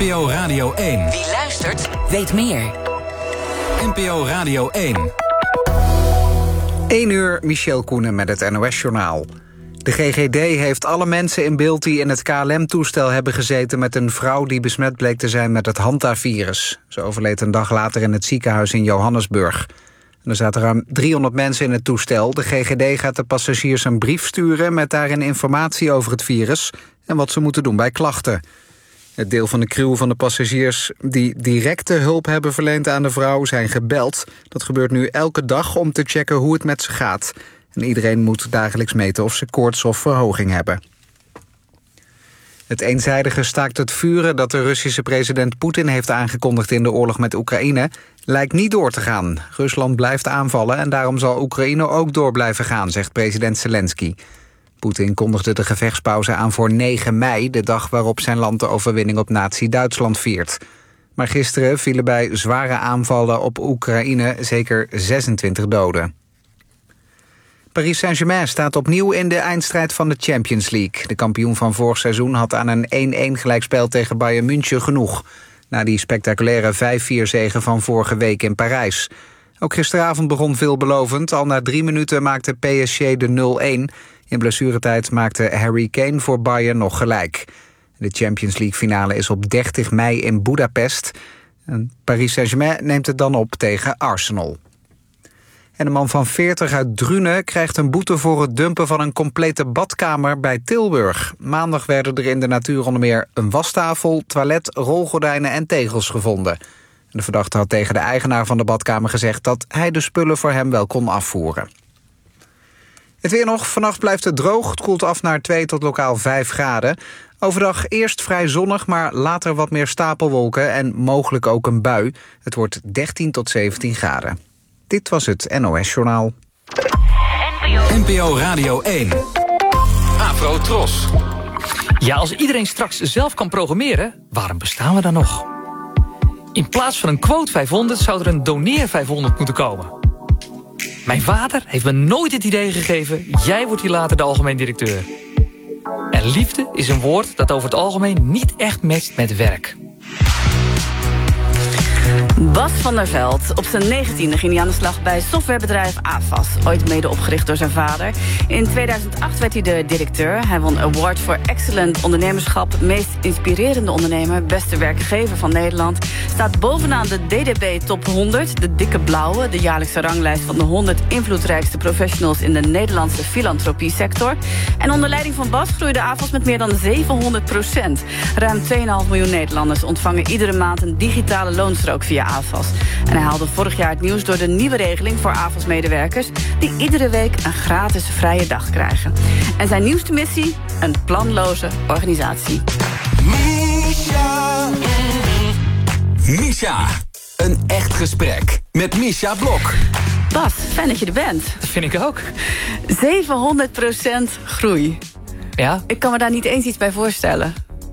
NPO Radio 1. Wie luistert, weet meer. NPO Radio 1. 1 uur, Michel Koenen met het NOS-journaal. De GGD heeft alle mensen in beeld die in het KLM-toestel hebben gezeten met een vrouw die besmet bleek te zijn met het Hanta-virus. Ze overleed een dag later in het ziekenhuis in Johannesburg. En er zaten ruim 300 mensen in het toestel. De GGD gaat de passagiers een brief sturen met daarin informatie over het virus en wat ze moeten doen bij klachten. Het deel van de crew van de passagiers die directe hulp hebben verleend aan de vrouw zijn gebeld. Dat gebeurt nu elke dag om te checken hoe het met ze gaat. En iedereen moet dagelijks meten of ze koorts of verhoging hebben. Het eenzijdige staakt het vuren dat de Russische president Poetin heeft aangekondigd in de oorlog met Oekraïne lijkt niet door te gaan. Rusland blijft aanvallen en daarom zal Oekraïne ook door blijven gaan, zegt president Zelensky. Poetin kondigde de gevechtspauze aan voor 9 mei... de dag waarop zijn land de overwinning op nazi-Duitsland viert. Maar gisteren vielen bij zware aanvallen op Oekraïne zeker 26 doden. Paris Saint-Germain staat opnieuw in de eindstrijd van de Champions League. De kampioen van vorig seizoen had aan een 1-1 gelijkspel tegen Bayern München genoeg. Na die spectaculaire 5-4 zege van vorige week in Parijs. Ook gisteravond begon veelbelovend. Al na 3 minuten maakte PSG de 0-1... In blessuretijd maakte Harry Kane voor Bayern nog gelijk. De Champions League finale is op 30 mei in Budapest. En Paris Saint-Germain neemt het dan op tegen Arsenal. En een man van 40 uit Drunen krijgt een boete voor het dumpen van een complete badkamer bij Tilburg. Maandag werden er in de natuur onder meer een wastafel, toilet, rolgordijnen en tegels gevonden. De verdachte had tegen de eigenaar van de badkamer gezegd dat hij de spullen voor hem wel kon afvoeren. Het weer nog. Vannacht blijft het droog. Het koelt af naar 2 tot lokaal 5 graden. Overdag eerst vrij zonnig, maar later wat meer stapelwolken en mogelijk ook een bui. Het wordt 13 tot 17 graden. Dit was het NOS-journaal. NPO Radio 1. Afro Tros. Ja, als iedereen straks zelf kan programmeren, waarom bestaan we dan nog? In plaats van een quote 500 zou er een doneer 500 moeten komen. Mijn vader heeft me nooit het idee gegeven, jij wordt hier later de algemeen directeur. En liefde is een woord dat over het algemeen niet echt matcht met werk. Bas van der Veld. Op zijn 19e ging hij aan de slag bij softwarebedrijf AFAS. Ooit mede opgericht door zijn vader. In 2008 werd hij de directeur. Hij won Award voor Excellent Ondernemerschap. Meest inspirerende ondernemer. Beste werkgever van Nederland. Staat bovenaan de DDB Top 100. De dikke blauwe. De jaarlijkse ranglijst van de 100 invloedrijkste professionals in de Nederlandse filantropie-sector. En onder leiding van Bas groeide AFAS met meer dan 700%. Ruim 2,5 miljoen Nederlanders ontvangen iedere maand een digitale loonstrook via AFAS. En hij haalde vorig jaar het nieuws door de nieuwe regeling voor AFAS-medewerkers die iedere week een gratis vrije dag krijgen. En zijn nieuwste missie? Een planloze organisatie. Misha. Een echt gesprek met Misha Blok. Bas, fijn dat je er bent. Dat vind ik ook. 700% groei. Ja? Ik kan me daar niet eens iets bij voorstellen.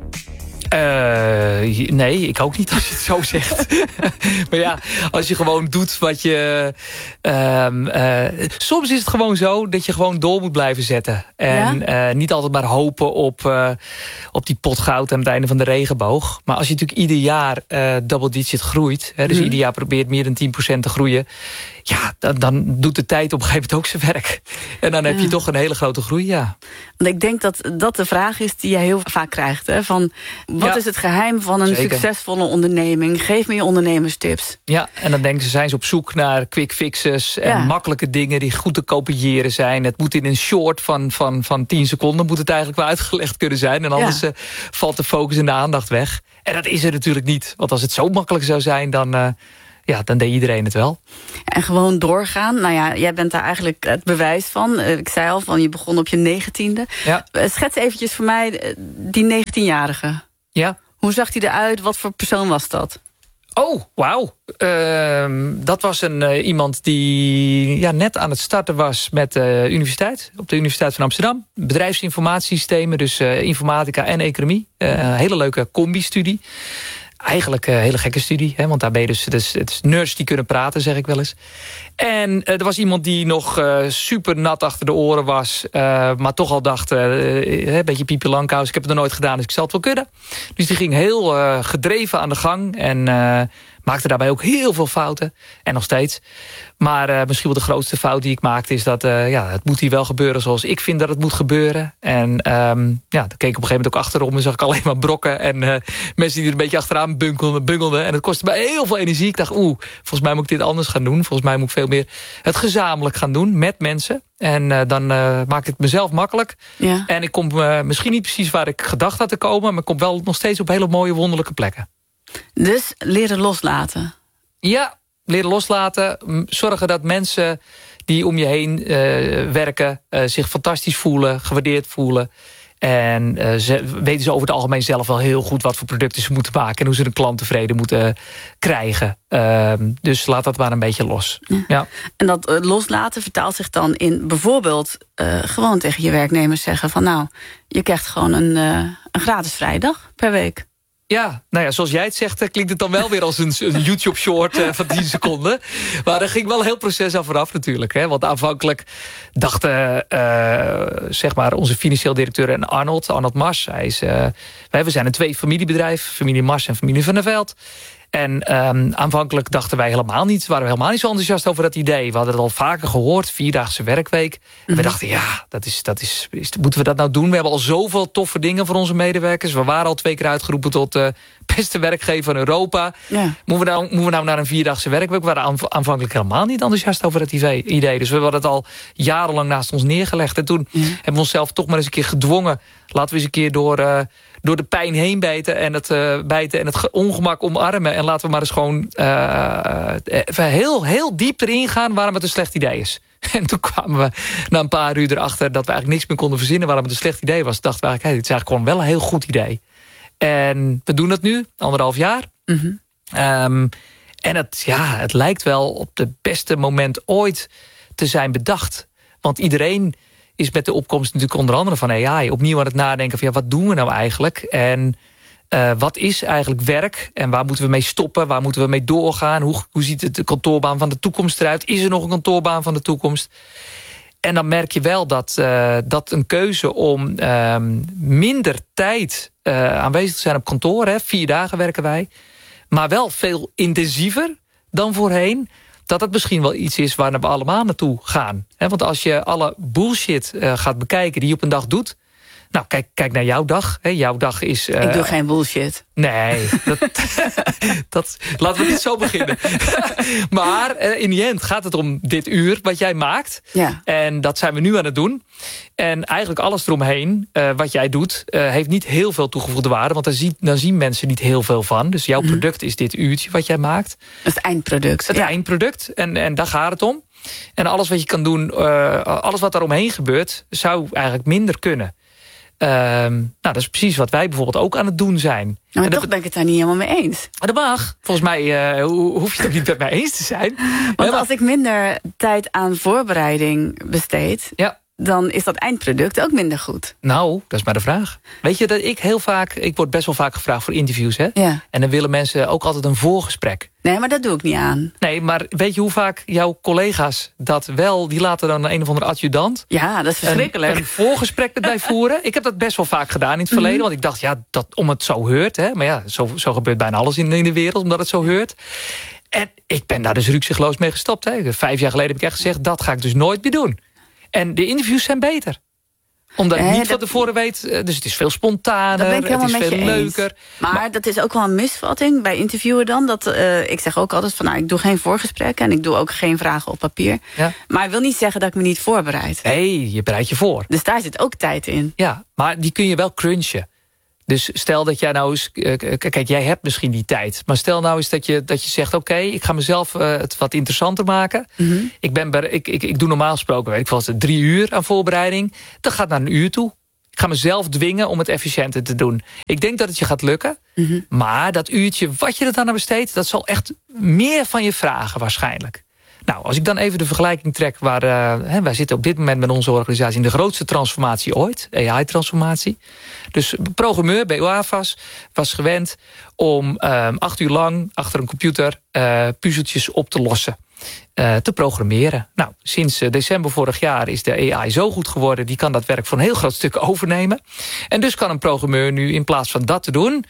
Nee, ik ook niet als je het zo zegt. Maar ja, als je gewoon doet wat je... soms is het gewoon zo dat je gewoon door moet blijven zetten. En niet altijd maar hopen op die pot goud aan het einde van de regenboog. Maar als je natuurlijk ieder jaar double digit groeit... dus ieder jaar probeert meer dan 10% te groeien... ja, dan doet de tijd op een gegeven moment ook zijn werk. En dan heb je toch een hele grote groei, ja. Want ik denk dat dat de vraag is die je heel vaak krijgt. Hè? Van, wat is het geheim van een succesvolle onderneming? Geef me je ondernemerstips. Ja, en dan zijn ze op zoek naar quick fixes... en makkelijke dingen die goed te kopiëren zijn. Het moet in een short van 10 seconden... moet het eigenlijk wel uitgelegd kunnen zijn. En anders valt de focus en de aandacht weg. En dat is er natuurlijk niet. Want als het zo makkelijk zou zijn, dan deed iedereen het wel. En gewoon doorgaan. Nou ja, jij bent daar eigenlijk het bewijs van. Ik zei al, van je begon op je 19e. Ja. Schets eventjes voor mij die 19-jarige. Ja. Hoe zag hij eruit? Wat voor persoon was dat? Oh, wauw. Dat was iemand die net aan het starten was met de universiteit. Op de Universiteit van Amsterdam. Bedrijfsinformatiesystemen, dus informatica en economie. Hele leuke combi-studie. eigenlijk een hele gekke studie. Hè, want daar ben je dus het is nerds die kunnen praten, zeg ik wel eens. En er was iemand die nog super nat achter de oren was. Maar toch al dacht, een beetje Pipi Langkous. Ik heb het nog nooit gedaan, dus ik zal het wel kunnen. Dus die ging heel gedreven aan de gang. En maakte daarbij ook heel veel fouten. En nog steeds. Maar misschien wel de grootste fout die ik maakte is dat het moet hier wel gebeuren zoals ik vind dat het moet gebeuren. En dan keek ik op een gegeven moment ook achterom en zag ik alleen maar brokken. En mensen die er een beetje achteraan bungelden. En het kostte mij heel veel energie. Ik dacht, volgens mij moet ik dit anders gaan doen. Volgens mij moet ik veel meer het gezamenlijk gaan doen met mensen. En dan maakt het mezelf makkelijk. Ja. En ik kom misschien niet precies waar ik gedacht had te komen. Maar ik kom wel nog steeds op hele mooie wonderlijke plekken. Dus leren loslaten. Ja, leren loslaten. Zorgen dat mensen die om je heen werken zich fantastisch voelen, gewaardeerd voelen. En weten ze over het algemeen zelf wel heel goed wat voor producten ze moeten maken en hoe ze de klant tevreden moeten krijgen. Dus laat dat maar een beetje los. Ja. En dat loslaten vertaalt zich dan in bijvoorbeeld gewoon tegen je werknemers zeggen van nou, je krijgt gewoon een gratis vrijdag per week. Ja, nou ja, zoals jij het zegt, klinkt het dan wel weer als een YouTube-short van 10 seconden. Maar er ging wel een heel proces aan vooraf natuurlijk. Hè? Want aanvankelijk dachten zeg maar onze financieel directeur en Arnold Mars. We zijn een 2 familiebedrijf, familie Mars en familie Van der Veld. En aanvankelijk dachten wij waren we helemaal niet zo enthousiast over dat idee. We hadden het al vaker gehoord, 4-daagse werkweek. En we dachten, moeten we dat nou doen? We hebben al zoveel toffe dingen voor onze medewerkers. We waren al 2 keer uitgeroepen tot beste werkgever van Europa. Ja. Moeten we nou naar een 4-daagse werkweek? We waren aanvankelijk helemaal niet enthousiast over dat idee. Dus we hadden het al jarenlang naast ons neergelegd. En toen hebben we onszelf toch maar eens een keer gedwongen. Laten we eens een keer door de pijn heen bijten en het ongemak omarmen. En laten we maar eens gewoon heel diep erin gaan waarom het een slecht idee is. En toen kwamen we na een paar uur erachter dat we eigenlijk niks meer konden verzinnen waarom het een slecht idee was. Dachten we eigenlijk, dit is eigenlijk gewoon wel een heel goed idee. En we doen het nu, 1,5 jaar. Mm-hmm. En het lijkt wel op het beste moment ooit te zijn bedacht. Want iedereen is met de opkomst natuurlijk onder andere van AI opnieuw aan het nadenken van wat doen we nou eigenlijk? En wat is eigenlijk werk? En waar moeten we mee stoppen? Waar moeten we mee doorgaan? Hoe ziet de kantoorbaan van de toekomst eruit? Is er nog een kantoorbaan van de toekomst? En dan merk je wel dat een keuze om minder tijd aanwezig te zijn op kantoor. 4 dagen werken wij. Maar wel veel intensiever dan voorheen. Dat het misschien wel iets is waar we allemaal naartoe gaan. Want als je alle bullshit gaat bekijken die je op een dag doet. Nou, kijk naar jouw dag. Jouw dag is... Ik doe geen bullshit. Nee, laten we niet zo beginnen. Maar in die end gaat het om dit uur wat jij maakt. Ja. En dat zijn we nu aan het doen. En eigenlijk alles eromheen wat jij doet heeft niet heel veel toegevoegde waarde. Want dan zien mensen niet heel veel van. Dus jouw product is dit uurtje wat jij maakt. Het eindproduct. Het eindproduct. En daar gaat het om. En alles wat je kan doen, alles wat daaromheen gebeurt, zou eigenlijk minder kunnen. Dat is precies wat wij bijvoorbeeld ook aan het doen zijn. Maar toch ben ik het daar niet helemaal mee eens. Dat mag. Volgens mij hoef je het ook niet met mij eens te zijn. Want als ik minder tijd aan voorbereiding besteed, dan is dat eindproduct ook minder goed. Nou, dat is maar de vraag. Weet je dat ik word best wel vaak gevraagd voor interviews. Hè? Ja. En dan willen mensen ook altijd een voorgesprek. Nee, maar dat doe ik niet aan. Nee, maar weet je hoe vaak jouw collega's dat wel, die laten dan een of andere adjudant. Ja, dat is verschrikkelijk. Een voorgesprek met mij voeren. Ik heb dat best wel vaak gedaan in het verleden. Want ik dacht, om het zo heurt. Hè? Maar ja, zo gebeurt bijna alles in de wereld, omdat het zo heurt. En ik ben daar dus rukzichtloos mee gestopt. Hè? 5 jaar geleden heb ik echt gezegd, dat ga ik dus nooit meer doen. En de interviews zijn beter. Omdat ik niet van tevoren weet. Dus het is veel spontaner. Het is veel leuker. Maar dat is ook wel een misvatting bij interviewen dan. Ik zeg ook altijd van ik doe geen voorgesprek. En ik doe ook geen vragen op papier. Ja. Maar ik wil niet zeggen dat ik me niet voorbereid. Nee, je bereidt je voor. Dus daar zit ook tijd in. Ja, maar die kun je wel crunchen. Dus stel dat jij nou eens... Kijk, jij hebt misschien die tijd. Maar stel nou eens dat je zegt... Oké, ik ga mezelf het wat interessanter maken. Mm-hmm. Ik doe normaal gesproken... Ik was 3 uur aan voorbereiding. Dat gaat naar 1 uur toe. Ik ga mezelf dwingen om het efficiënter te doen. Ik denk dat het je gaat lukken. Mm-hmm. Maar dat uurtje wat je er dan aan besteedt... dat zal echt meer van je vragen waarschijnlijk. Nou, als ik dan even de vergelijking trek wij zitten op dit moment met onze organisatie in de grootste transformatie ooit, AI-transformatie. Dus programmeur bij AFAS was gewend om 8 uur lang achter een computer puzzeltjes op te lossen. Te programmeren. Nou, sinds december vorig jaar is de AI zo goed geworden, die kan dat werk voor een heel groot stuk overnemen. En dus kan een programmeur nu in plaats van dat te doen,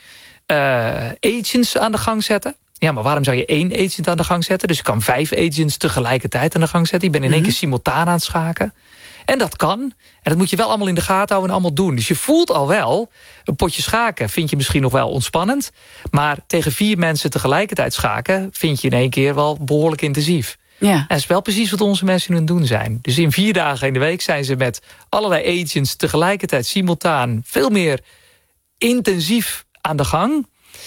agents aan de gang zetten. Ja, maar waarom zou je 1 agent aan de gang zetten? Dus je kan 5 agents tegelijkertijd aan de gang zetten. Je bent in één keer simultaan aan het schaken. En dat kan. En dat moet je wel allemaal in de gaten houden en allemaal doen. Dus je voelt al wel, een potje schaken vind je misschien nog wel ontspannend. Maar tegen 4 mensen tegelijkertijd schaken vind je in één keer wel behoorlijk intensief. Ja. En dat is wel precies wat onze mensen nu aan het doen zijn. Dus in 4 dagen in de week zijn ze met allerlei agents tegelijkertijd simultaan veel meer intensief aan de gang.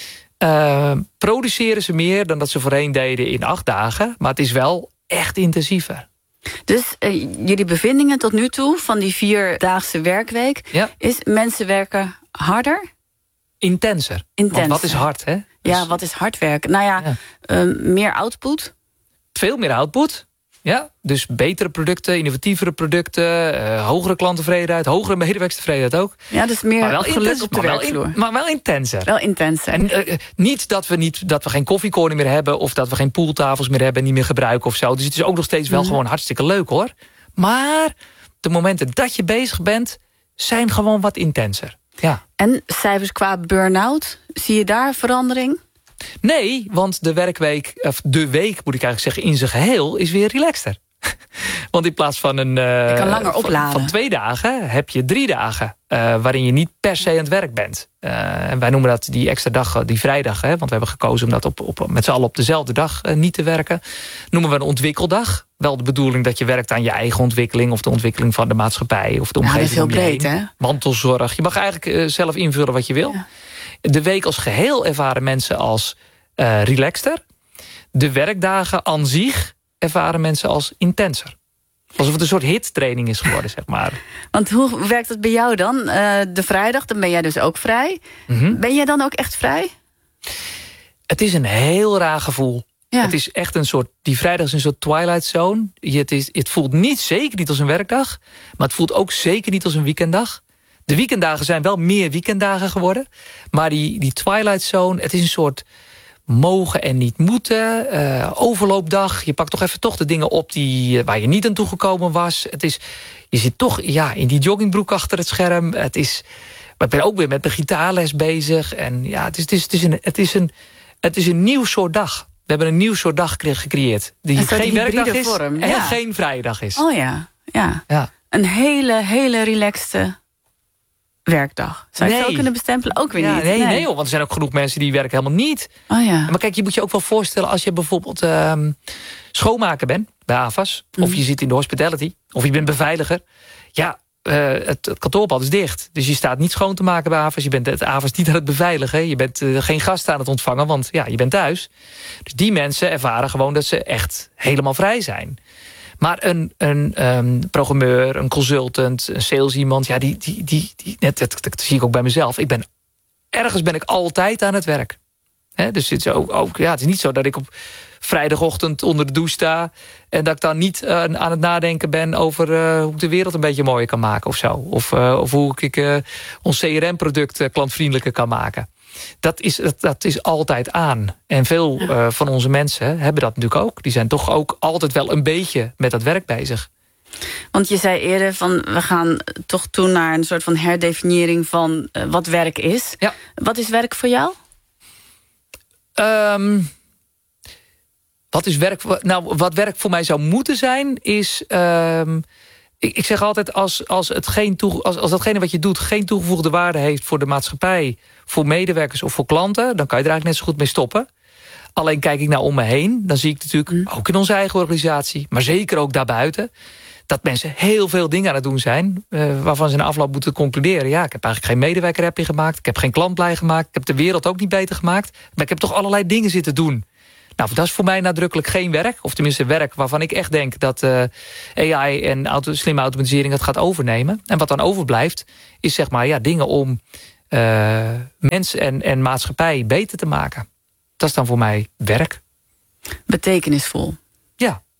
Produceren ze meer dan dat ze voorheen deden in 8 dagen. Maar het is wel echt intensiever. Dus jullie bevindingen tot nu toe van die 4-daagse werkweek is mensen werken harder? Intenser. Want wat is hard, hè? Ja, wat is hard werken? Nou ja, meer output? Veel meer output. Ja, dus betere producten, innovatievere producten, hogere klanttevredenheid, hogere medewerkerstevredenheid ook. Ja, dus meer geluk op de werkvloer. Maar wel intenser. Wel intenser. En niet dat we geen koffiekornen meer hebben of dat we geen pooltafels meer hebben en niet meer gebruiken of zo. Dus het is ook nog steeds wel gewoon hartstikke leuk, hoor. Maar de momenten dat je bezig bent, zijn gewoon wat intenser. Ja. En cijfers qua burn-out, zie je daar verandering? Nee, want de werkweek, of de week moet ik eigenlijk zeggen, in zijn geheel is weer relaxter. Want in plaats van je kan langer opladen. Van 2 dagen heb je 3 dagen waarin je niet per se aan het werk bent. En wij noemen dat die extra dag, die vrijdag. Want we hebben gekozen om dat met z'n allen op dezelfde dag niet te werken. Noemen we een ontwikkeldag. Wel de bedoeling dat je werkt aan je eigen ontwikkeling of de ontwikkeling van de maatschappij of de omgeving. Ja, dat is heel breed, hè? Mantelzorg. Je mag eigenlijk zelf invullen wat je wil. Ja. De week als geheel ervaren mensen als relaxter. De werkdagen aan zich ervaren mensen als intenser. Alsof het een soort hittraining is geworden, zeg maar. Want hoe werkt het bij jou dan? De vrijdag, dan ben jij dus ook vrij. Ben jij dan ook echt vrij? Het is een heel raar gevoel. Ja. Het is echt een soort, die vrijdag is een soort twilight zone. Het voelt zeker niet als een werkdag. Maar het voelt ook zeker niet als een weekenddag. De weekenddagen zijn wel meer weekenddagen geworden. Maar die twilight zone, het is een soort mogen en niet moeten. Overloopdag. Je pakt toch de dingen op waar je niet aan toegekomen was. Je zit toch in die joggingbroek achter het scherm. Maar ik ben ook weer met de gitaarles bezig. En ja, het is een nieuw soort dag. We hebben een nieuw soort dag gecreëerd. Die geen werkdag is vorm, en geen vrije dag is. Oh ja. Een hele relaxte werkdag. Zou je het zo kunnen bestempelen? Ook weer niet. Nee, want er zijn ook genoeg mensen die werken helemaal niet. Oh ja. Maar kijk, je moet je ook wel voorstellen als je bijvoorbeeld schoonmaker bent bij AFAS. Of je zit in de hospitality. Of je bent beveiliger. Ja, het kantoorpand is dicht. Dus je staat niet schoon te maken bij AFAS. Je bent het AFAS niet aan het beveiligen. Je bent geen gasten aan het ontvangen, want je bent thuis. Dus die mensen ervaren gewoon dat ze echt helemaal vrij zijn. Maar een programmeur, een consultant, een sales iemand, dat zie ik ook bij mezelf. Ergens ben ik altijd aan het werk. Dus het is niet zo dat ik op vrijdagochtend onder de douche sta en dat ik dan niet aan het nadenken ben over hoe ik de wereld een beetje mooier kan maken of zo. Of hoe ik ons CRM-product klantvriendelijker kan maken. Dat is altijd aan. En veel van onze mensen hebben dat natuurlijk ook. Die zijn toch ook altijd wel een beetje met dat werk bezig. Want je zei eerder van we gaan toch toe naar een soort van herdefiniëring van wat werk is. Ja. Wat is werk voor jou? Wat is werk? Nou, wat werk voor mij zou moeten zijn is ik zeg altijd, als datgene wat je doet geen toegevoegde waarde heeft voor de maatschappij, voor medewerkers of voor klanten, dan kan je er eigenlijk net zo goed mee stoppen. Alleen kijk ik nou om me heen, dan zie ik natuurlijk ook in onze eigen organisatie, maar zeker ook daarbuiten, dat mensen heel veel dingen aan het doen zijn, waarvan ze na afloop moeten concluderen, ik heb eigenlijk geen medewerker happy gemaakt, ik heb geen klant blij gemaakt, ik heb de wereld ook niet beter gemaakt, maar ik heb toch allerlei dingen zitten doen. Nou, dat is voor mij nadrukkelijk geen werk. Of tenminste werk waarvan ik echt denk dat AI en slimme automatisering het gaat overnemen. En wat dan overblijft is zeg maar dingen om mensen en maatschappij beter te maken. Dat is dan voor mij werk. Betekenisvol. Ja.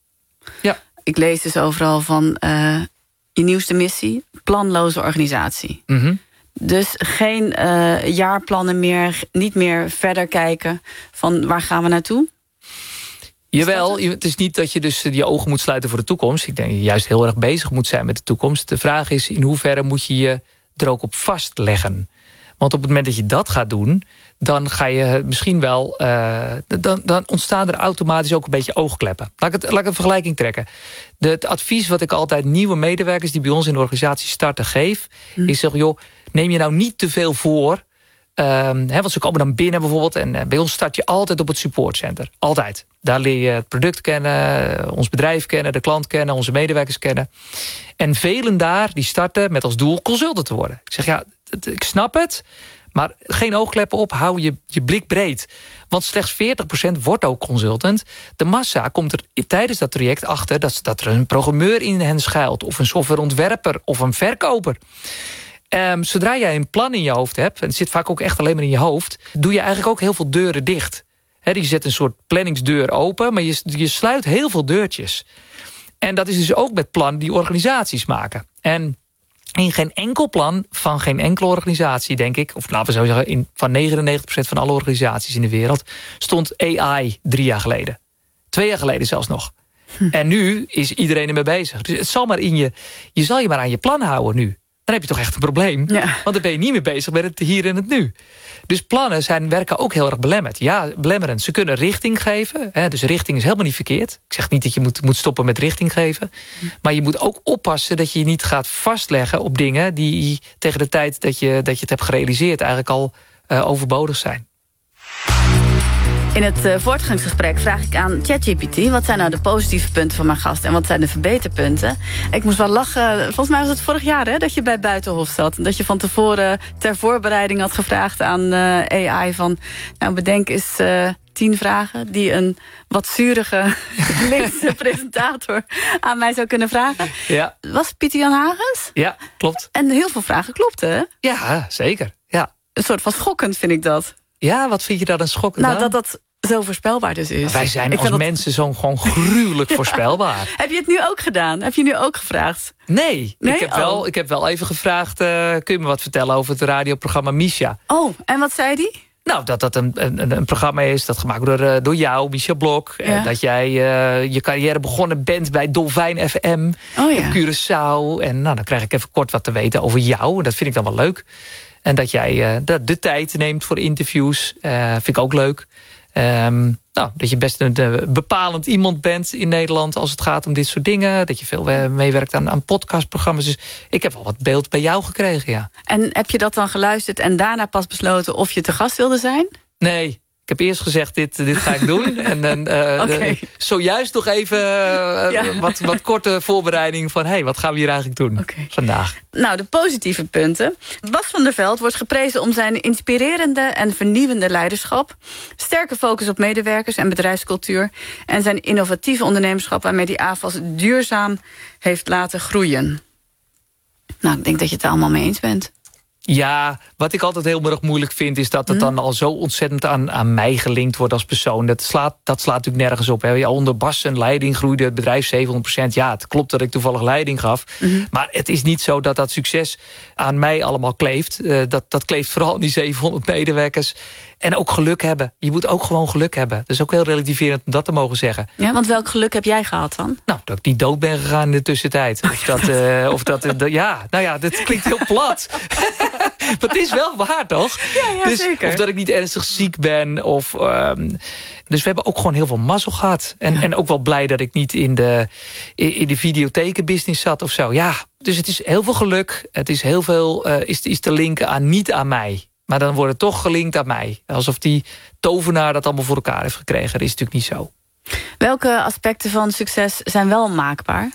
Ja. Ik lees dus overal van je nieuwste missie, planloze organisatie. Mm-hmm. Dus geen jaarplannen meer, niet meer verder kijken van waar gaan we naartoe? Jawel, het is niet dat je dus je ogen moet sluiten voor de toekomst. Ik denk dat je juist heel erg bezig moet zijn met de toekomst. De vraag is, in hoeverre moet je je er ook op vastleggen? Want op het moment dat je dat gaat doen, dan ga je misschien wel, dan ontstaan er automatisch ook een beetje oogkleppen. Laat ik een vergelijking trekken. Het advies wat ik altijd nieuwe medewerkers die bij ons in de organisatie starten geef, is zeg, joh, neem je nou niet te veel voor. Want ze komen dan binnen bijvoorbeeld, en bij ons start je altijd op het supportcenter. Altijd. Daar leer je het product kennen, ons bedrijf kennen, de klant kennen, onze medewerkers kennen. En velen daar die starten met als doel consultant te worden. Ik zeg, ja, ik snap het, maar geen oogkleppen op, hou je blik breed. Want slechts 40% wordt ook consultant. De massa komt er tijdens dat traject achter dat er een programmeur in hen schuilt, of een softwareontwerper, of een verkoper. Zodra jij een plan in je hoofd hebt, en het zit vaak ook echt alleen maar in je hoofd, doe je eigenlijk ook heel veel deuren dicht. Je zet een soort planningsdeur open, maar je sluit heel veel deurtjes. En dat is dus ook met plannen die organisaties maken. En in geen enkel plan van geen enkele organisatie, denk ik, of laten we zo zeggen, van 99% van alle organisaties in de wereld, stond AI 3 jaar geleden. 2 jaar geleden zelfs nog. En nu is iedereen ermee bezig. Dus het zal maar je zal je maar aan je plan houden nu. Dan heb je toch echt een probleem. Ja. Want dan ben je niet meer bezig met het hier en het nu. Dus plannen werken ook heel erg belemmerd. Ja, belemmerend. Ze kunnen richting geven. Dus richting is helemaal niet verkeerd. Ik zeg niet dat je moet stoppen met richting geven. Maar je moet ook oppassen dat je je niet gaat vastleggen op dingen die tegen de tijd dat je het hebt gerealiseerd eigenlijk al overbodig zijn. In het voortgangsgesprek vraag ik aan ChatGPT, wat zijn nou de positieve punten van mijn gast en wat zijn de verbeterpunten? Ik moest wel lachen. Volgens mij was het vorig jaar dat je bij Buitenhof zat. Dat je van tevoren ter voorbereiding had gevraagd aan AI van, nou, bedenk eens 10 vragen die een wat zurige linkse presentator aan mij zou kunnen vragen. Ja. Was Pieter Jan Hagens? Ja, klopt. En heel veel vragen klopten, hè? Ja, zeker. Ja. Een soort van schokkend vind ik dat. Ja, wat vind je daar dan schokkend aan? Nou, dat zo voorspelbaar dus is. Wij zijn als mensen gewoon gruwelijk voorspelbaar. Heb je het nu ook gedaan? Heb je nu ook gevraagd? Nee? Ik heb wel even gevraagd, kun je me wat vertellen over het radioprogramma Misha? Oh, en wat zei die? Nou, dat een programma is dat gemaakt wordt door jou, Misha Blok. Ja. Dat jij je carrière begonnen bent bij Dolfijn FM in Curaçao. En nou, dan krijg ik even kort wat te weten over jou. Dat vind ik dan wel leuk. En dat jij de tijd neemt voor interviews, vind ik ook leuk. Dat je best een bepalend iemand bent in Nederland als het gaat om dit soort dingen. Dat je veel meewerkt aan podcastprogramma's. Dus ik heb wel wat beeld bij jou gekregen, ja. En heb je dat dan geluisterd en daarna pas besloten of je te gast wilde zijn? Nee. Ik heb eerst gezegd, dit ga ik doen. En dan zojuist nog even wat korte voorbereiding van, wat gaan we hier eigenlijk doen vandaag? Nou, de positieve punten. Bas van der Veld wordt geprezen om zijn inspirerende en vernieuwende leiderschap, sterke focus op medewerkers en bedrijfscultuur en zijn innovatieve ondernemerschap waarmee die AFAS duurzaam heeft laten groeien. Nou, ik denk dat je het er allemaal mee eens bent. Ja, wat ik altijd heel erg moeilijk vind, is dat het dan al zo ontzettend aan mij gelinkt wordt als persoon. Dat slaat natuurlijk nergens op. Hè. Ja, onder Bas en leiding groeide het bedrijf 700%. Ja, het klopt dat ik toevallig leiding gaf. Maar het is niet zo dat succes aan mij allemaal kleeft. Dat kleeft vooral aan die 700 medewerkers. En ook geluk hebben. Je moet ook gewoon geluk hebben. Dat is ook heel relativerend om dat te mogen zeggen. Ja, want welk geluk heb jij gehad dan? Nou, dat ik niet dood ben gegaan in de tussentijd. Dat klinkt heel plat. Maar het is wel waar, toch? Ja, dus, zeker. Of dat ik niet ernstig ziek ben. Dus we hebben ook gewoon heel veel mazzel gehad. En ook wel blij dat ik niet in de videothekenbusiness zat of zo. Ja, dus het is heel veel geluk. Het is heel veel is te linken aan niet aan mij. Maar dan wordt het toch gelinkt aan mij. Alsof die tovenaar dat allemaal voor elkaar heeft gekregen. Dat is natuurlijk niet zo. Welke aspecten van succes zijn wel maakbaar?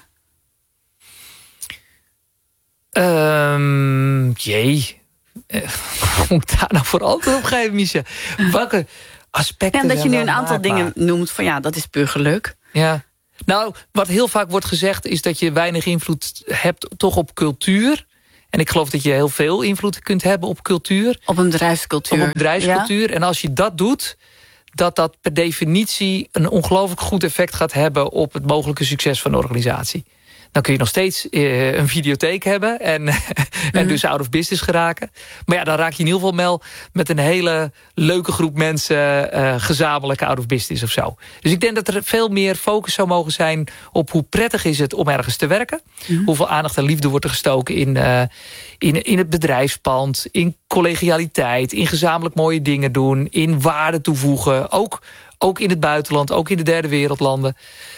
Moet ik daar nou voor antwoord op geven, Misha? Welke aspecten? Ja, dat je nu een aantal dingen noemt van dat is puur geluk. Ja. Nou, wat heel vaak wordt gezegd is dat je weinig invloed hebt toch op cultuur. En ik geloof dat je heel veel invloed kunt hebben op cultuur. Op een bedrijfscultuur. Op een bedrijfscultuur. Ja. En als je dat doet, dat per definitie een ongelooflijk goed effect gaat hebben op het mogelijke succes van de organisatie. Dan kun je nog steeds een videotheek hebben en dus out of business geraken. Maar ja, dan raak je in ieder geval met een hele leuke groep mensen gezamenlijk out of business of zo. Dus ik denk dat er veel meer focus zou mogen zijn op hoe prettig is het om ergens te werken. Hoeveel aandacht en liefde wordt er gestoken in het bedrijfspand, in collegialiteit, in gezamenlijk mooie dingen doen, in waarde toevoegen. Ook in het buitenland, ook in de derde wereldlanden.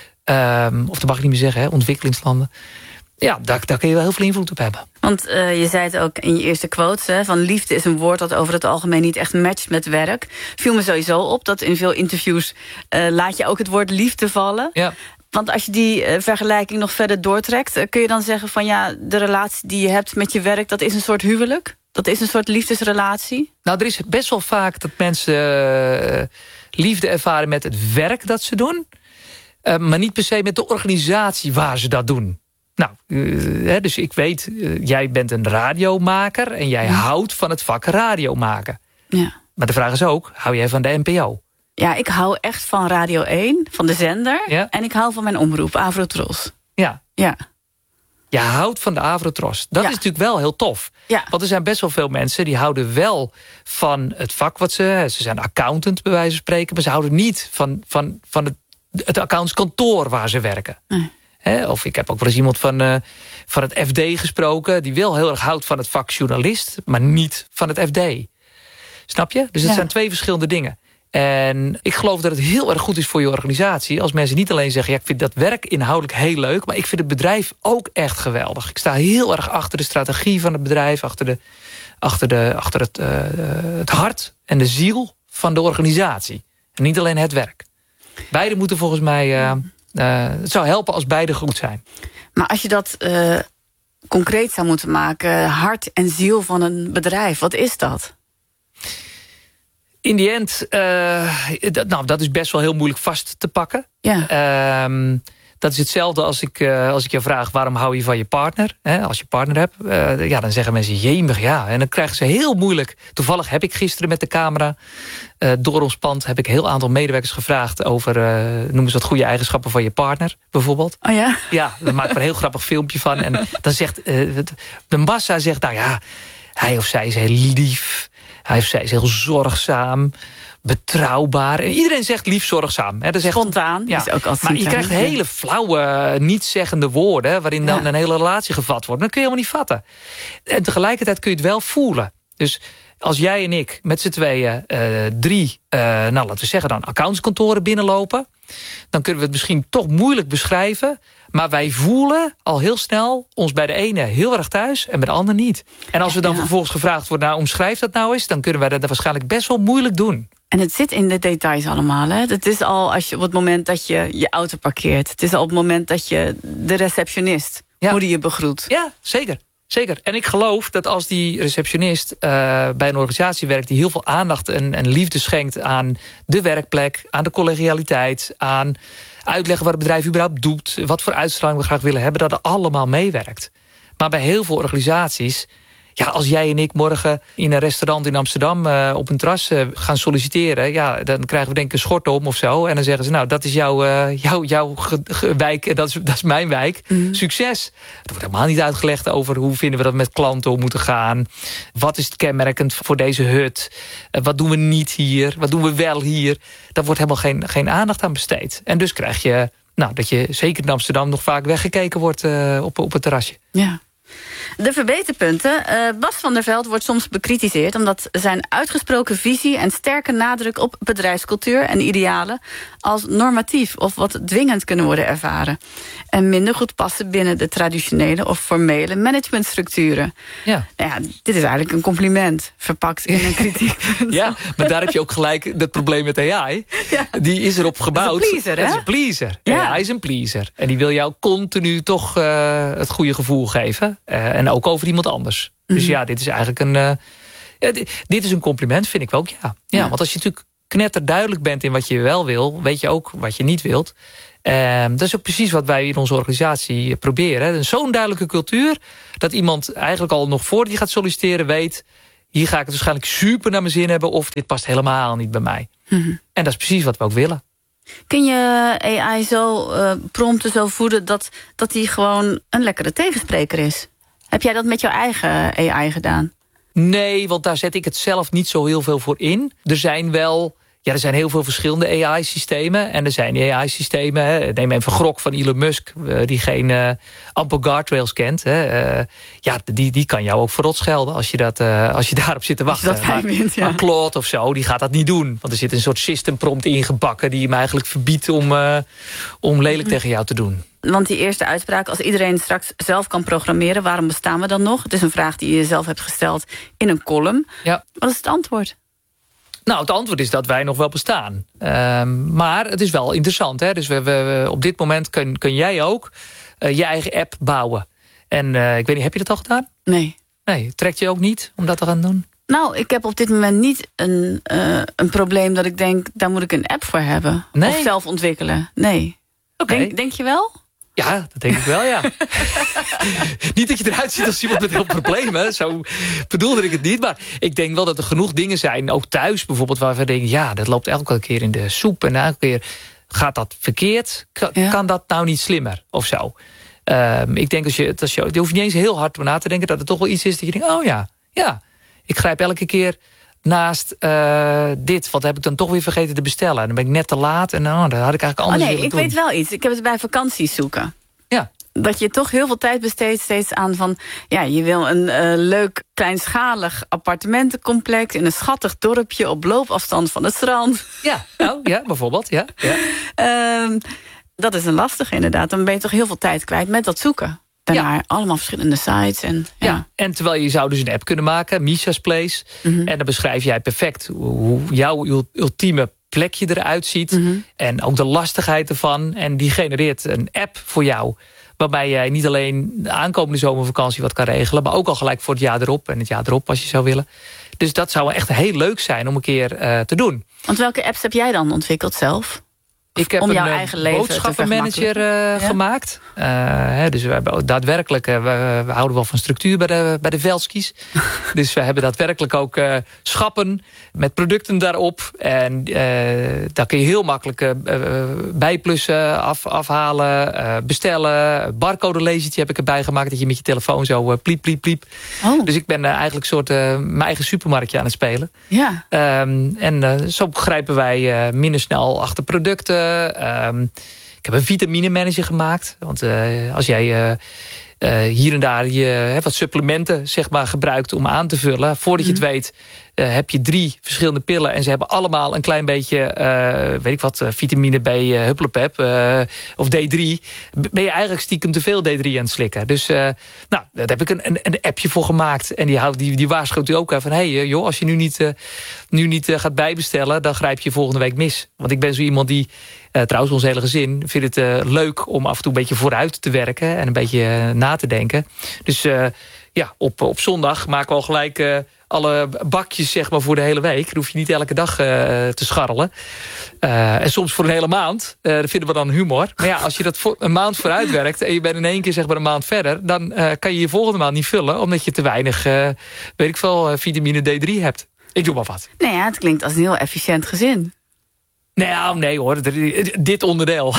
Of dat mag ik niet meer zeggen, ontwikkelingslanden. Ja, daar kun je wel heel veel invloed op hebben. Want je zei het ook in je eerste quotes, hè, van liefde is een woord dat over het algemeen niet echt matcht met werk. Viel me sowieso op dat in veel interviews laat je ook het woord liefde vallen. Ja. Want als je die vergelijking nog verder doortrekt, kun je dan zeggen van ja, de relatie die je hebt met je werk, dat is een soort huwelijk? Dat is een soort liefdesrelatie? Nou, er is best wel vaak dat mensen liefde ervaren met het werk dat ze doen. Maar niet per se met de organisatie waar ze dat doen. Nou, dus ik weet, jij bent een radiomaker en jij houdt van het vak radio maken. Ja. Maar de vraag is ook, hou jij van de NPO? Ja, ik hou echt van Radio 1, van de zender. Ja. En ik hou van mijn omroep, Avrotros. Ja. Je houdt van de Avrotros. Dat is natuurlijk wel heel tof. Ja. Want er zijn best wel veel mensen die houden wel van het vak wat ze zijn accountant bij wijze van spreken, maar ze houden niet van het accountskantoor waar ze werken. Of ik heb ook wel eens iemand van het FD gesproken, die wel heel erg houdt van het vak journalist, maar niet van het FD. Snap je? Dus het zijn twee verschillende dingen. En ik geloof dat het heel erg goed is voor je organisatie als mensen niet alleen zeggen, ja, ik vind dat werk inhoudelijk heel leuk, maar ik vind het bedrijf ook echt geweldig. Ik sta heel erg achter de strategie van het bedrijf, achter het hart en de ziel van de organisatie. En niet alleen het werk. Beide moeten volgens mij, het zou helpen als beide goed zijn. Maar als je dat concreet zou moeten maken, hart en ziel van een bedrijf, wat is dat? In die end, dat is best wel heel moeilijk vast te pakken. Ja. Dat is hetzelfde als ik je vraag, waarom hou je van je partner? Als je partner hebt, dan zeggen mensen, jemig, ja. En dan krijgen ze heel moeilijk. Toevallig heb ik gisteren met de camera door ons pand heb ik een heel aantal medewerkers gevraagd over, noem eens wat goede eigenschappen van je partner, bijvoorbeeld. Oh ja? Ja, daar maak ik een heel grappig filmpje van. En dan zegt, de massa zegt, nou ja, hij of zij is heel lief. Hij of zij is heel zorgzaam, betrouwbaar. En iedereen zegt lief, zorgzaam. Spontaan is ook altijd. Maar je krijgt hele flauwe, nietszeggende woorden, waarin dan een hele relatie gevat wordt. Dat kun je helemaal niet vatten. En tegelijkertijd kun je het wel voelen. Dus als jij en ik met z'n tweeën 3, laten we zeggen dan accountskantoren binnenlopen, dan kunnen we het misschien toch moeilijk beschrijven. Maar wij voelen al heel snel ons bij de ene heel erg thuis en bij de ander niet. En als we dan vervolgens gevraagd worden, nou, omschrijf dat nou eens, dan kunnen wij dat waarschijnlijk best wel moeilijk doen. En het zit in de details allemaal, hè? Het is al op het moment dat je je auto parkeert. Het is al op het moment dat je de receptionist, hoe die je begroet. Ja, zeker. Zeker. En ik geloof dat als die receptionist bij een organisatie werkt die heel veel aandacht en liefde schenkt aan de werkplek, aan de collegialiteit, aan uitleggen wat het bedrijf überhaupt doet, wat voor uitstraling we graag willen hebben, dat er allemaal meewerkt. Maar bij heel veel organisaties, ja, als jij en ik morgen in een restaurant in Amsterdam op een terras gaan solliciteren, ja, dan krijgen we denk ik een schort om of zo. En dan zeggen ze, nou, dat is jouw wijk en dat is mijn wijk. Succes. Er wordt helemaal niet uitgelegd over hoe vinden we dat met klanten om moeten gaan. Wat is het kenmerkend voor deze hut? Wat doen we niet hier? Wat doen we wel hier? Daar wordt helemaal geen aandacht aan besteed. En dus krijg je, dat je zeker in Amsterdam nog vaak weggekeken wordt op het terrasje. Ja. De verbeterpunten. Bas van der Veld wordt soms bekritiseerd omdat zijn uitgesproken visie en sterke nadruk op bedrijfscultuur en idealen als normatief of wat dwingend kunnen worden ervaren. En minder goed passen binnen de traditionele of formele managementstructuren. Ja. Ja, dit is eigenlijk een compliment verpakt in een kritiek. Ja, maar daar heb je ook gelijk het probleem met AI. Ja. Die is erop gebouwd. Dat is een pleaser, hè? Dat is een pleaser. Ja. AI is een pleaser. En die wil jou continu toch het goede gevoel geven. En ook over iemand anders. Dus ja, dit is eigenlijk dit is een compliment, vind ik ook, ja. Want als je natuurlijk knetterduidelijk bent in wat je wel wil, weet je ook wat je niet wilt. Dat is ook precies wat wij in onze organisatie proberen. Zo'n duidelijke cultuur, dat iemand eigenlijk al nog voordat hij gaat solliciteren weet, hier ga ik het waarschijnlijk super naar mijn zin hebben of dit past helemaal niet bij mij. Mm-hmm. En dat is precies wat we ook willen. Kun je AI zo prompten, zo voeden... dat die gewoon een lekkere tegenspreker is? Heb jij dat met jouw eigen AI gedaan? Nee, want daar zet ik het zelf niet zo heel veel voor in. Er zijn heel veel verschillende AI-systemen. En er zijn AI-systemen... neem even Grok van Elon Musk... die geen amper guardrails kent. Die kan jou ook verrot schelden... als je daarop zit te wachten. Maar Claude of zo, die gaat dat niet doen. Want er zit een soort systemprompt ingebakken... die hem eigenlijk verbiedt om lelijk tegen jou te doen. Want die eerste uitspraak, als iedereen straks zelf kan programmeren... waarom bestaan we dan nog? Het is een vraag die je zelf hebt gesteld in een column. Ja. Wat is het antwoord? Nou, het antwoord is dat wij nog wel bestaan. Maar het is wel interessant. Hè? Dus we op dit moment kun jij ook je eigen app bouwen. En ik weet niet, heb je dat al gedaan? Nee. Nee, trekt je ook niet om dat te gaan doen? Nou, ik heb op dit moment niet een probleem dat ik denk... daar moet ik een app voor hebben. Nee? Of zelf ontwikkelen. Nee. Okay. Denk je wel? Ja, dat denk ik wel, ja. Niet dat je eruit ziet als iemand met heel problemen. Zo bedoelde ik het niet. Maar ik denk wel dat er genoeg dingen zijn, ook thuis bijvoorbeeld... waar we denken, ja, dat loopt elke keer in de soep... en elke keer gaat dat verkeerd. Kan dat nou niet slimmer of zo? Ik denk als je hoeft niet eens heel hard na te denken... dat het toch wel iets is dat je denkt, oh ja, ik grijp elke keer... naast dit, wat heb ik dan toch weer vergeten te bestellen. En dan ben ik net te laat en dan had ik eigenlijk anders willen doen. Ik weet wel iets. Ik heb het bij vakanties zoeken. Ja. Dat je toch heel veel tijd besteedt steeds aan van... ja, je wil een leuk, kleinschalig appartementencomplex... in een schattig dorpje op loopafstand van het strand. Ja, bijvoorbeeld. Ja. Dat is een lastige inderdaad. Dan ben je toch heel veel tijd kwijt met dat zoeken. Daarna allemaal verschillende sites. En terwijl je zou dus een app kunnen maken, Misha's Place. Mm-hmm. En dan beschrijf jij perfect hoe jouw ultieme plekje eruit ziet. Mm-hmm. En ook de lastigheid ervan. En die genereert een app voor jou. Waarbij jij niet alleen de aankomende zomervakantie wat kan regelen. Maar ook al gelijk voor het jaar erop. En het jaar erop als je zou willen. Dus dat zou echt heel leuk zijn om een keer te doen. Want welke apps heb jij dan ontwikkeld zelf? Ik heb een boodschappenmanager gemaakt. Dus we hebben daadwerkelijk... we houden wel van structuur bij de Velski's. Dus we hebben daadwerkelijk ook schappen met producten daarop. En daar kun je heel makkelijk bijplussen, afhalen, bestellen. Barcode-lasertje heb ik erbij gemaakt... dat je met je telefoon zo pliep, pliep, pliep. Oh. Dus ik ben eigenlijk soort mijn eigen supermarktje aan het spelen. Ja. En zo grijpen wij minder snel achter producten. Ik heb een vitamine manager gemaakt. Want als jij hier en daar wat supplementen zeg maar, gebruikt om aan te vullen... voordat je het weet heb je 3 verschillende pillen... en ze hebben allemaal een klein beetje, vitamine B, hupplepep of D3... ben je eigenlijk stiekem te veel D3 aan het slikken. Dus daar heb ik een appje voor gemaakt. En die waarschuwt u ook van... hey, als je nu niet gaat bijbestellen... dan grijp je volgende week mis. Want ik ben zo iemand die... trouwens, ons hele gezin vindt het leuk om af en toe een beetje vooruit te werken... en een beetje na te denken. Dus op zondag maken we al gelijk... alle bakjes zeg maar, voor de hele week. Dan hoef je niet elke dag te scharrelen. En soms voor een hele maand. Dat vinden we dan humor. Maar ja, als je dat een maand vooruit werkt... en je bent in één keer zeg maar, een maand verder... dan kan je je volgende maand niet vullen... omdat je te weinig vitamine D3 hebt. Ik doe maar wat. Nou ja, het klinkt als een heel efficiënt gezin. Nee hoor, dit onderdeel.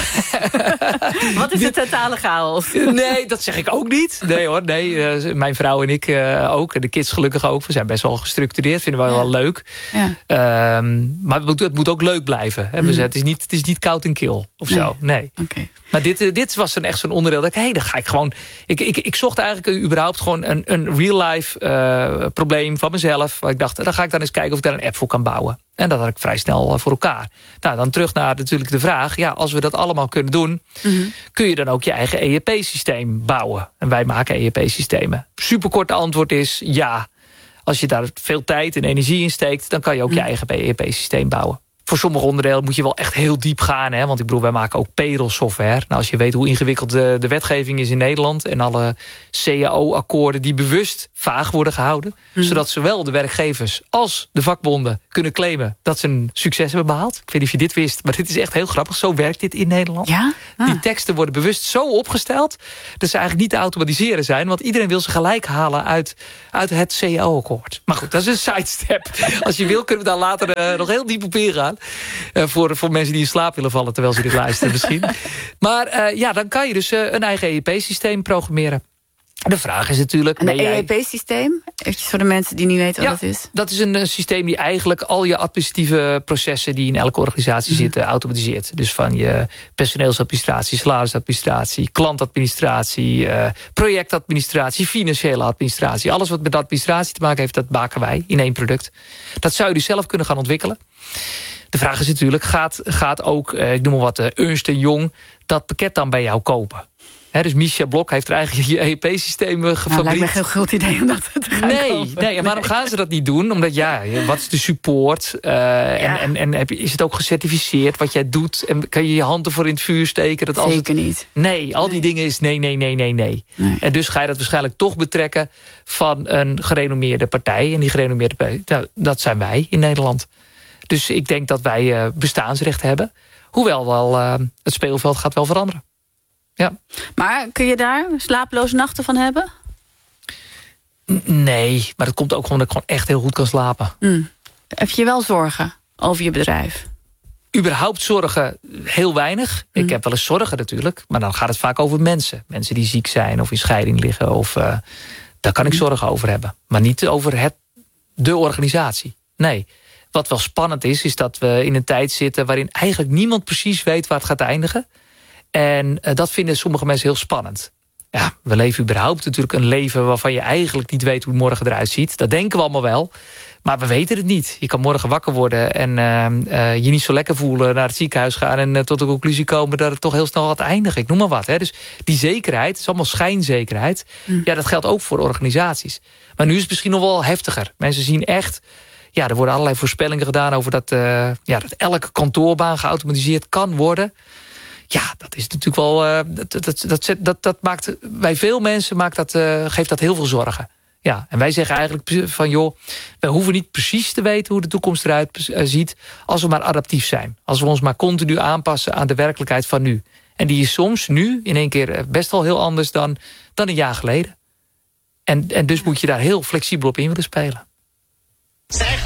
Wat is de totale chaos? Nee, dat zeg ik ook niet. Nee hoor, mijn vrouw en ik ook. En de kids gelukkig ook. We zijn best wel gestructureerd, vinden we wel leuk. Ja. Maar het moet ook leuk blijven. Hè? Het is niet koud en kil of zo. Nee. Okay. Maar dit was dan echt zo'n onderdeel. Dat dan ga ik gewoon... Ik zocht eigenlijk überhaupt gewoon een real-life probleem van mezelf. Waar ik dacht, dan ga ik dan eens kijken of ik daar een app voor kan bouwen. En dat had ik vrij snel voor elkaar. Nou, dan terug naar natuurlijk de vraag... ja, als we dat allemaal kunnen doen... kun je dan ook je eigen ERP-systeem bouwen. En wij maken ERP-systemen. Superkorte antwoord is ja. Als je daar veel tijd en energie in steekt... dan kan je ook je eigen ERP-systeem bouwen. Voor sommige onderdelen moet je wel echt heel diep gaan. Hè? Want ik bedoel, wij maken ook payroll software. Nou, als je weet hoe ingewikkeld de wetgeving is in Nederland... en alle CAO-akkoorden die bewust vaag worden gehouden... zodat zowel de werkgevers als de vakbonden kunnen claimen... dat ze een succes hebben behaald. Ik weet niet of je dit wist, maar dit is echt heel grappig. Zo werkt dit in Nederland. Ja? Die teksten worden bewust zo opgesteld... dat ze eigenlijk niet te automatiseren zijn... want iedereen wil ze gelijk halen uit het CAO-akkoord. Maar goed, dat is een sidestep. Als je wil, kunnen we daar later nog heel diep op ingaan. staan. Voor mensen die in slaap willen vallen terwijl ze dit luisteren misschien. Maar dan kan je dus een eigen EEP-systeem programmeren. De vraag is natuurlijk... Een EEP-systeem? Eventjes voor de mensen die niet weten wat dat is. Dat is een systeem die eigenlijk al je administratieve processen... die in elke organisatie zitten, automatiseert. Dus van je personeelsadministratie, salarisadministratie... klantadministratie, projectadministratie... financiële administratie. Alles wat met administratie te maken heeft, dat maken wij in één product. Dat zou je dus zelf kunnen gaan ontwikkelen. De vraag is natuurlijk, gaat ook, ik noem maar wat, Ernst & Young... dat pakket dan bij jou kopen? Dus Misja Blok heeft er eigenlijk je EEP-systeem gefabriekt. Nou, lijkt me een heel groot idee om dat te gaan kopen. Nee, en waarom gaan ze dat niet doen? Omdat wat is de support? En is het ook gecertificeerd wat jij doet? En kan je je hand ervoor in het vuur steken? Dat Zeker niet. Nee, al die dingen is nee. En dus ga je dat waarschijnlijk toch betrekken... van een gerenommeerde partij. En die gerenommeerde partij, dat zijn wij in Nederland. Dus ik denk dat wij bestaansrecht hebben. Hoewel wel het speelveld gaat wel veranderen. Ja. Maar kun je daar slapeloze nachten van hebben? Nee, maar dat komt ook gewoon dat ik gewoon echt heel goed kan slapen. Heb je wel zorgen over je bedrijf? Überhaupt zorgen heel weinig. Ik heb wel eens zorgen natuurlijk. Maar dan gaat het vaak over mensen. Mensen die ziek zijn of in scheiding liggen. Of daar kan ik zorgen over hebben. Maar niet over de organisatie. Nee. Wat wel spannend is dat we in een tijd zitten... waarin eigenlijk niemand precies weet waar het gaat eindigen. En dat vinden sommige mensen heel spannend. Ja, we leven überhaupt natuurlijk een leven... waarvan je eigenlijk niet weet hoe het morgen eruit ziet. Dat denken we allemaal wel. Maar we weten het niet. Je kan morgen wakker worden en je niet zo lekker voelen... naar het ziekenhuis gaan en tot de conclusie komen... dat het toch heel snel gaat eindigen. Ik noem maar wat. Dus die zekerheid, is allemaal schijnzekerheid. Ja, dat geldt ook voor organisaties. Maar nu is het misschien nog wel heftiger. Mensen zien echt... Ja, er worden allerlei voorspellingen gedaan over dat elke kantoorbaan geautomatiseerd kan worden. Ja, dat is natuurlijk wel... Dat maakt bij veel mensen geeft dat heel veel zorgen. Ja, en wij zeggen eigenlijk van joh, wij hoeven niet precies te weten hoe de toekomst eruit ziet, als we maar adaptief zijn. Als we ons maar continu aanpassen aan de werkelijkheid van nu. En die is soms nu in één keer best wel heel anders dan een jaar geleden. En dus moet je daar heel flexibel op in willen spelen.